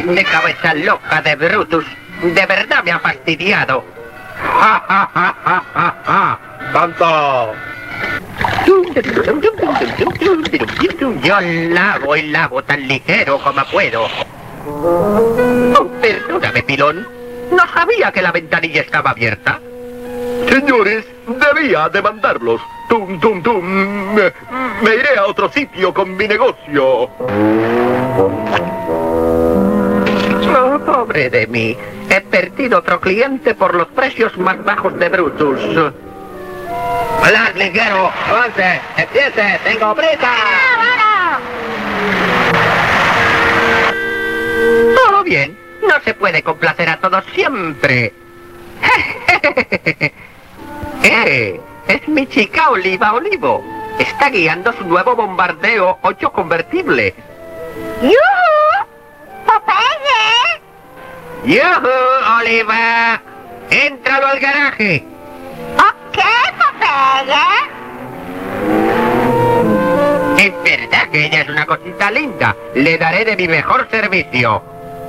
De cabeza loca de Brutus. De verdad me ha fastidiado. ¡Ja, ja, ja, ja, ja, ja! ¡Tonto! Yo lavo y lavo tan ligero como puedo. Oh, perdóname, pilón. No sabía que la ventanilla estaba abierta. Señores, debía demandarlos. Tum, tum, tum. Me iré a otro sitio con mi negocio. Oh, pobre de mí. He perdido otro cliente por los precios más bajos de Brutus. ¡Hola, ligero! ¡Avance! ¡Empiece! ¡Tengo prisa! Todo bien. No se puede complacer a todos siempre. Es mi chica Oliva Olivo. Está guiando su nuevo bombardeo 8 convertible. ¡Yuhu! ¡Popeye! ¡Yuhu, Oliva! ¡Éntralo al garaje! ¿Ok, Popeye? Es verdad que ella es una cosita linda. Le daré de mi mejor servicio.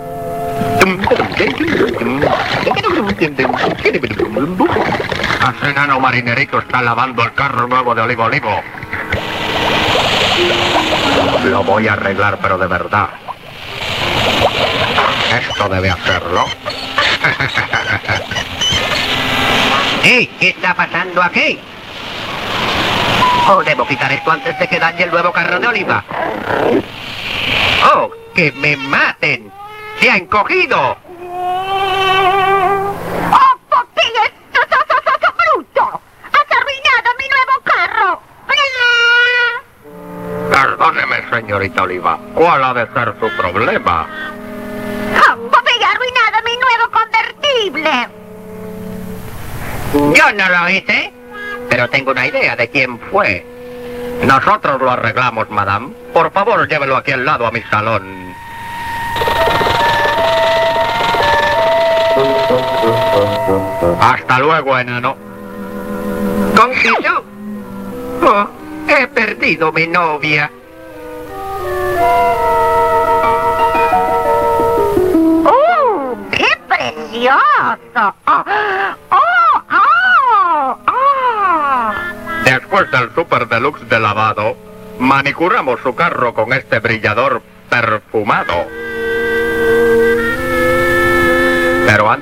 El enano marinerito está lavando el carro nuevo de Olivo Olivo. Lo voy a arreglar, pero de verdad. Esto debe hacerlo. ¡Ey! ¿Qué está pasando aquí? Oh, debo quitar esto antes de que dañe el nuevo carro de Oliva. ¡Oh! ¡Que me maten! ¡Se ha encogido! ¡Oh, Popeye! ¡Bruto! ¡Has arruinado mi nuevo carro! Perdóneme, señorita Oliva. ¿Cuál ha de ser su problema? Oh, Popeye ha arruinado mi nuevo convertible. Yo no lo hice, pero tengo una idea de quién fue. Nosotros lo arreglamos, madame. Por favor, llévelo aquí al lado a mi salón. Hasta luego, enano. ¿Con Gisú? Oh, he perdido mi novia. ¡Qué precioso! Después del Super Deluxe de lavado, manicuramos su carro con este brillador perfumado. Pero antes